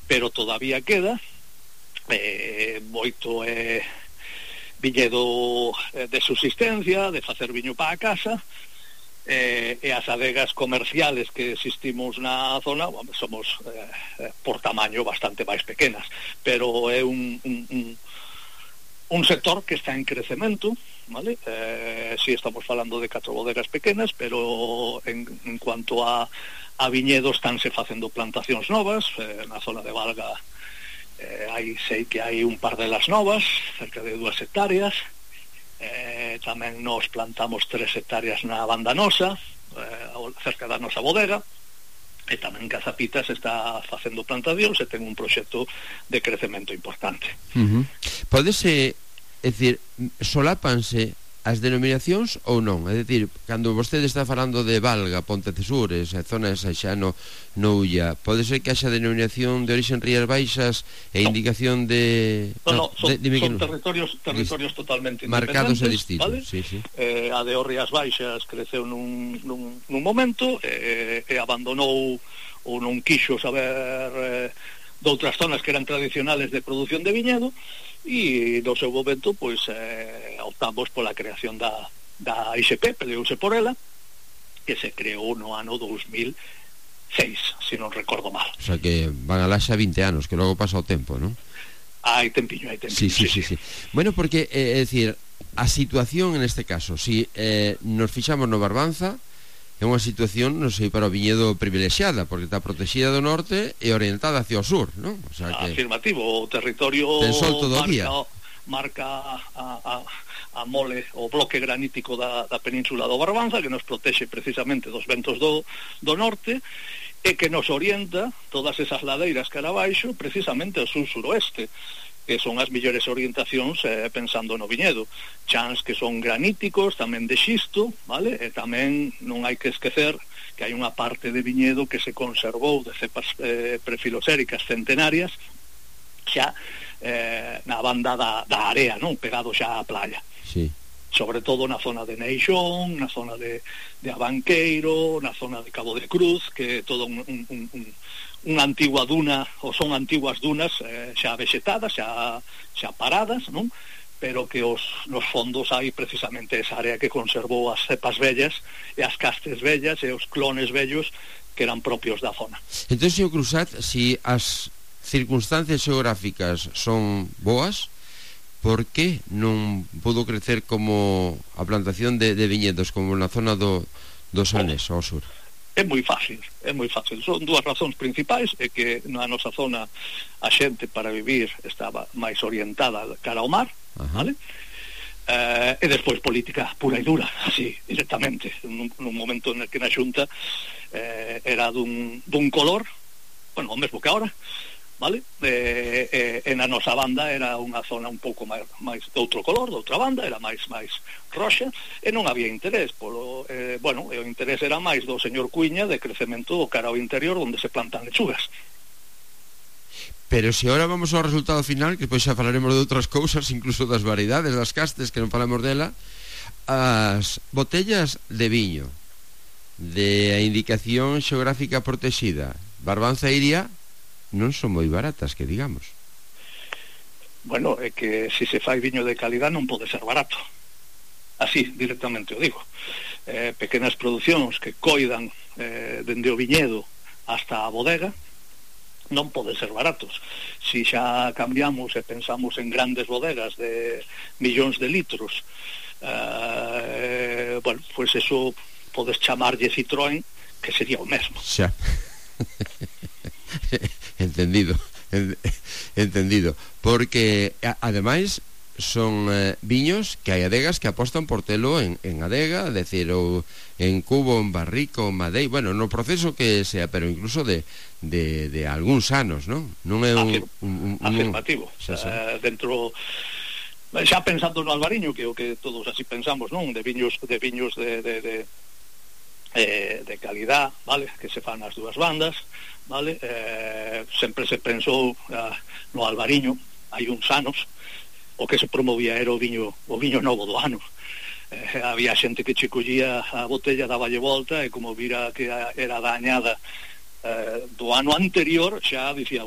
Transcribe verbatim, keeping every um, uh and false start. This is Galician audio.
pero todavía queda eh, moito eh, viñedo eh, de subsistencia, de facer viño para a casa, eh, e as adegas comerciales que existimos na zona, bueno, somos eh, por tamaño bastante máis pequenas, pero é un, un, un, un sector que está en crecemento, vale? Eh, si estamos falando de catro bodegas pequenas, pero en, en cuanto a, a viñedo estánse facendo plantacións novas, eh, na zona de Valga eh, hai, sei que hai un par delas novas, cerca de dúas hectáreas. Eh, tamén nos plantamos tres hectáreas na Banda Nosa, eh, cerca da nosa bodega, e tamén Cazapitas está facendo plantacións e ten un proxecto de crecemento importante. Uh-huh. Pódese, é dicir, solápanse as denominacións ou non? É dicir, cando vostede está falando de Valga, Pontecesures, a zona esa xa no, no Ulla, pode ser que haxa denominación de orixen Rías Baixas e no. indicación de... No, no, son, de, de, son no. territorios territorios totalmente marcados e distintos, ¿vale? Sí, sí. Eh, a de Rías Baixas creceu nun, nun, nun momento e, e abandonou ou non quixo saber eh, de outras zonas que eran tradicionales de produción de viñedo, e no seu momento pois eh, optamos pola creación da, da I S P, peleouse por ela, que se creou no ano dous mil seis, se non recordo mal. O sea que van alá xa vinte anos, que logo pasa o tempo, non? Hai tempiño, hai tempiño. Sí, sí, sí, sí. sí. Bueno, porque, eh, é dicir, a situación en este caso, si eh, nos fixamos no Barbanza, é unha situación, non sei, para o viñedo privilexiada, porque está protegida do norte e orientada hacia o sur, non? O sea que... Afirmativo, o territorio ten sol todo o día. Marca a, a, a mole, o bloque granítico da, da península do Barbanza, que nos protexe precisamente dos ventos do, do norte, e que nos orienta todas esas ladeiras cara abaixo precisamente ao sur-suroeste, que son as millores orientacións eh, pensando no viñedo. Chans que son graníticos, tamén de xisto, vale? E tamén non hai que esquecer que hai unha parte de viñedo que se conservou de cepas eh, prefiloséricas centenarias xa eh, na banda da, da area, non? Pegado xa á playa. Sí. Sobre todo na zona de Neixón, na zona de, de Abanqueiro, na zona de Cabo de Cruz, que é todo un, un, un, un unha antigua duna, ou son antiguas dunas eh, xa vexetadas, xa, xa paradas, non? Pero que os, nos fondos hai precisamente esa área que conservou as cepas vellas e as castes vellas e os clones vellos que eran propios da zona. Entón, señor Cruzat, si as circunstancias xeográficas son boas, por que non pudo crecer como a plantación de, de viñedos como na zona do, do Salnés, ao sur? É moi fácil, é moi fácil. Son dúas razóns principais, é que na nosa zona a xente para vivir estaba máis orientada cara ao mar, vale? Eh, e despois política pura e dura, así, directamente, nun, nun momento en que na Xunta eh, era dun, dun color, bueno, o mesmo que ahora, vale? E, e, e na nosa banda era unha zona un pouco máis, máis de outro color, de outra banda, era máis máis roxa, e non había interés polo, eh, bueno, e o interés era máis do señor Cuiña de crecemento cara ao interior onde se plantan lechugas. Pero se ahora vamos ao resultado final, que depois xa falaremos de outras cousas, incluso das variedades, das castes, que non falamos dela, as botellas de viño de a indicación xeográfica protexida Barbanza e Iria non son moi baratas, que digamos. Bueno, é que se se fai viño de calidad non pode ser barato. Así, directamente o digo. Eh, pequenas producións que coidan eh, dende o viñedo hasta a bodega non pode ser baratos. Si xa cambiamos e pensamos en grandes bodegas de millóns de litros, eh, bueno, pois pues eso podes chamarlle Citroën, que sería o mesmo. Xa. Entendido, entendido. Porque, ademais, son eh, viños que hai adegas que apostan por telo en, en adega, decir, ou en cubo, en barrico, en madei, bueno, no proceso que sea, pero incluso de, de, de algúns anos, non? Non é un... Afir, un, un, un afirmativo. Xa, xa. Uh, dentro... Xa pensando no albariño, que o que todos así pensamos, non? De viños de viños de... de, de Eh, de calidad, vale, que se fan as dúas bandas, vale, eh, sempre se pensou uh, no albariño, hai uns anos o que se promovía era o viño o viño novo do ano. Eh, había xente que che collía a botella, daballe volta, e como vira que era dañada eh, do ano anterior, xa dicía